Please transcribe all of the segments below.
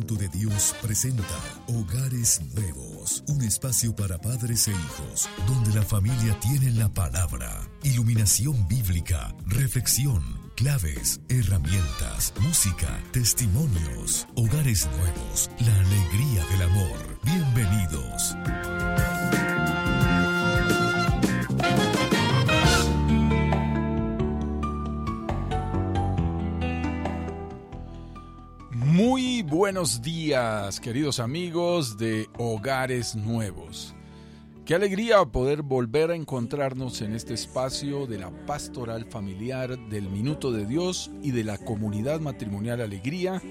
De Dios presenta Hogares Nuevos, un espacio para padres e hijos, donde la familia tiene la palabra, iluminación bíblica, reflexión, claves, herramientas, música, testimonios. Hogares Nuevos, la alegría del amor. Bienvenidos. Muy buenos días, queridos amigos de Hogares Nuevos. Qué alegría poder volver a encontrarnos en este espacio de la pastoral familiar, del Minuto de Dios y de la comunidad matrimonial Alegría,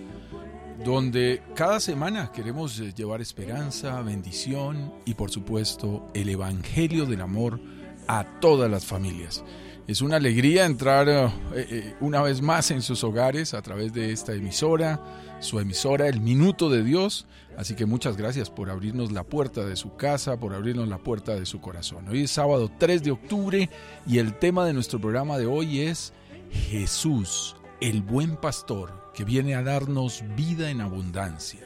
donde cada semana queremos llevar esperanza, bendición y por supuesto el Evangelio del amor a todas las familias. Es una alegría entrar una vez más en sus hogares a través de esta emisora, su emisora El Minuto de Dios. Así que muchas gracias por abrirnos la puerta de su casa, por abrirnos la puerta de su corazón. Hoy es sábado 3 de octubre y el tema de nuestro programa de hoy es Jesús, el buen pastor, que viene a darnos vida en abundancia.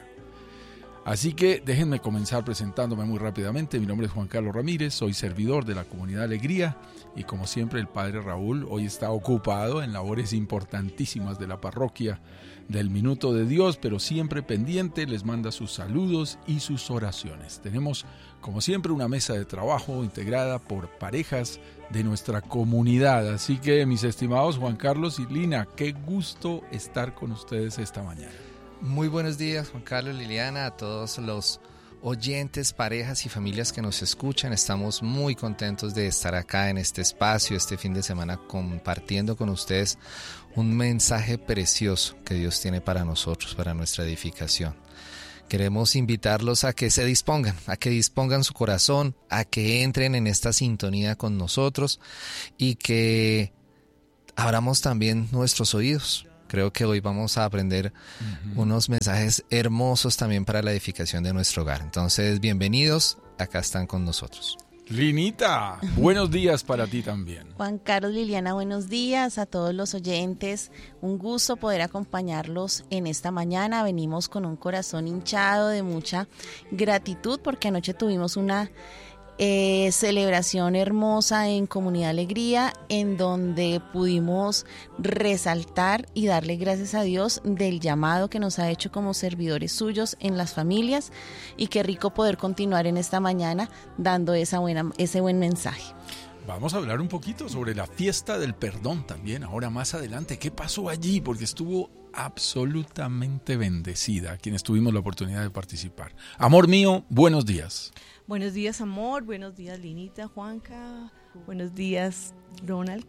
Así que déjenme comenzar presentándome muy rápidamente. Mi nombre es Juan Carlos Ramírez, soy servidor de la comunidad Alegría y como siempre el padre Raúl hoy está ocupado en labores importantísimas de la parroquia del Minuto de Dios, pero siempre pendiente, les manda sus saludos y sus oraciones. Tenemos como siempre una mesa de trabajo integrada por parejas de nuestra comunidad. Así que mis estimados Juan Carlos y Lina, qué gusto estar con ustedes esta mañana. Muy buenos días, Juan Carlos, Liliana, a todos los oyentes, parejas y familias que nos escuchan. Estamos muy contentos de estar acá en este espacio, este fin de semana, compartiendo con ustedes un mensaje precioso que Dios tiene para nosotros, para nuestra edificación. Queremos invitarlos a que se dispongan, a que dispongan su corazón, a que entren en esta sintonía con nosotros y que abramos también nuestros oídos. Creo que hoy vamos a aprender unos mensajes hermosos también para la edificación de nuestro hogar. Entonces, bienvenidos, acá están con nosotros. Linita, buenos días para ti también. Juan Carlos, Liliana, buenos días a todos los oyentes. Un gusto poder acompañarlos en esta mañana. Venimos con un corazón hinchado de mucha gratitud porque anoche tuvimos una celebración hermosa en Comunidad Alegría, en donde pudimos resaltar y darle gracias a Dios del llamado que nos ha hecho como servidores suyos en las familias, y qué rico poder continuar en esta mañana dando ese buen mensaje. Vamos a hablar un poquito sobre la fiesta del perdón también, ahora más adelante. ¿Qué pasó allí? Porque estuvo absolutamente bendecida quienes tuvimos la oportunidad de participar. Amor mío, buenos días. Buenos días, amor. Buenos días, Linita, Juanca. Buenos días, Ronald.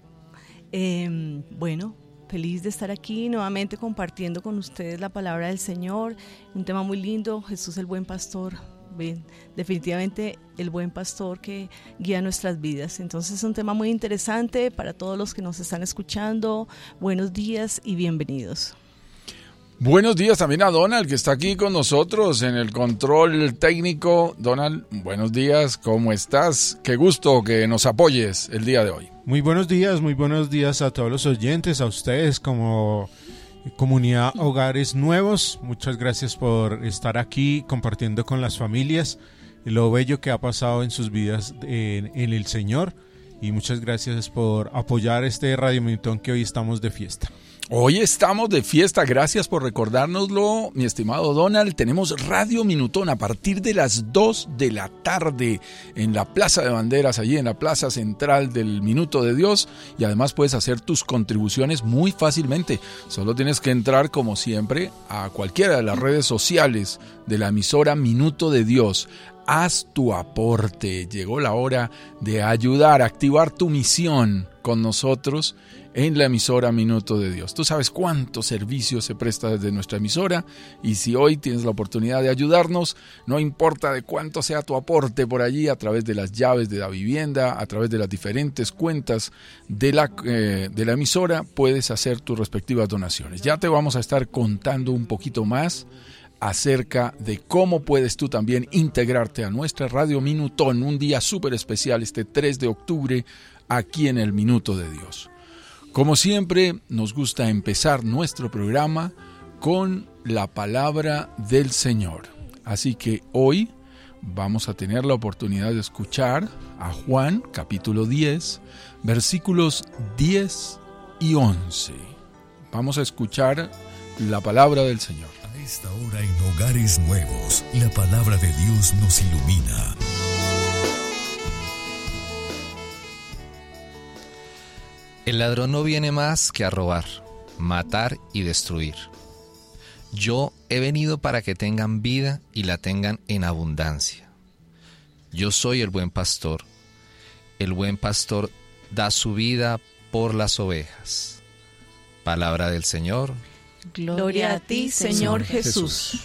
Bueno, feliz de estar aquí nuevamente compartiendo con ustedes la palabra del Señor. Un tema muy lindo, Jesús el buen pastor. Bien, definitivamente el buen pastor que guía nuestras vidas. Entonces es un tema muy interesante para todos los que nos están escuchando. Buenos días y bienvenidos. Buenos días también a Donald, que está aquí con nosotros en el control técnico. Donald, buenos días, ¿cómo estás? Qué gusto que nos apoyes el día de hoy. Muy buenos días a todos los oyentes, a ustedes como comunidad Hogares Nuevos. Muchas gracias por estar aquí compartiendo con las familias lo bello que ha pasado en sus vidas en el Señor. Y muchas gracias por apoyar este Radio Minutón que hoy estamos de fiesta. Hoy estamos de fiesta, gracias por recordárnoslo, mi estimado Donald. Tenemos Radio Minutón a partir de las 2 de la tarde en la Plaza de Banderas, allí en la plaza central del Minuto de Dios. Y además puedes hacer tus contribuciones muy fácilmente. Solo tienes que entrar, como siempre, a cualquiera de las redes sociales de la emisora Minuto de Dios. Haz tu aporte. Llegó la hora de ayudar, a activar tu misión con nosotros en la emisora Minuto de Dios. Tú sabes cuánto servicio se presta desde nuestra emisora, y si hoy tienes la oportunidad de ayudarnos, no importa de cuánto sea tu aporte por allí, a través de las llaves de la vivienda, a través de las diferentes cuentas de la emisora, puedes hacer tus respectivas donaciones. Ya te vamos a estar contando un poquito más acerca de cómo puedes tú también integrarte a nuestra Radio Minutón, un día súper especial este 3 de octubre aquí en el Minuto de Dios. Como siempre, nos gusta empezar nuestro programa con la palabra del Señor. Así que hoy vamos a tener la oportunidad de escuchar a Juan, capítulo 10, versículos 10 y 11. Vamos a escuchar la palabra del Señor. A esta hora en Hogares Nuevos, la palabra de Dios nos ilumina. El ladrón no viene más que a robar, matar y destruir. Yo he venido para que tengan vida y la tengan en abundancia. Yo soy el buen pastor. El buen pastor da su vida por las ovejas. Palabra del Señor. Gloria a ti, Señor Jesús.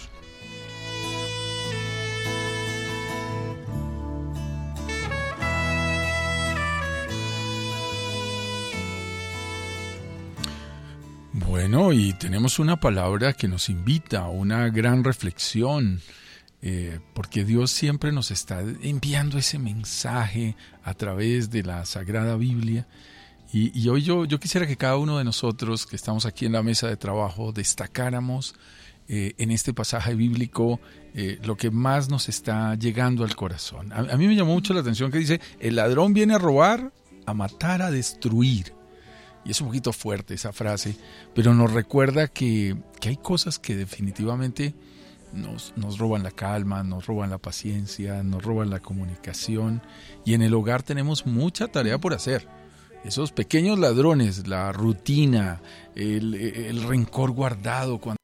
Bueno, y tenemos una palabra que nos invita a una gran reflexión, porque Dios siempre nos está enviando ese mensaje a través de la Sagrada Biblia. Y hoy yo quisiera que cada uno de nosotros que estamos aquí en la mesa de trabajo destacáramos en este pasaje bíblico lo que más nos está llegando al corazón. A mí me llamó mucho la atención que dice, el ladrón viene a robar, a matar, a destruir. Y es un poquito fuerte esa frase, pero nos recuerda que hay cosas que definitivamente nos roban la calma, nos roban la paciencia, nos roban la comunicación. Y en el hogar tenemos mucha tarea por hacer. Esos pequeños ladrones, la rutina, el rencor guardado cuando